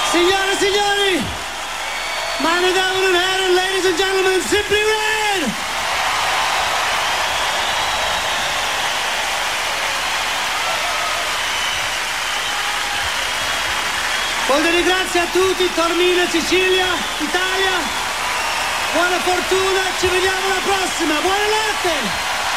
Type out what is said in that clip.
Signore e signori, meine Damen und Herren, ladies and gentlemen, Simply Red! Voglio grazie a tutti, Tormina, Sicilia, Italia. Buona fortuna, ci vediamo alla prossima, buonanotte!